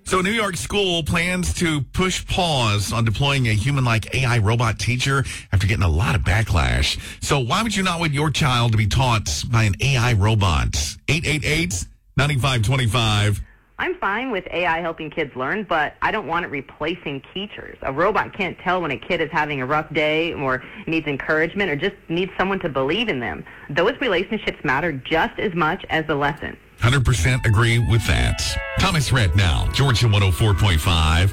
So, a New York school plans to push pause on deploying a human-like AI robot teacher after getting a lot of backlash. So, why would you not want your child to be taught by an AI robot? 888-9525. I'm fine with AI helping kids learn, but I don't want it replacing teachers. A robot can't tell when a kid is having a rough day or needs encouragement or just needs someone to believe in them. Those relationships matter just as much as the lesson. 100% agree with that. Thomas Rhett now, Georgia 104.5.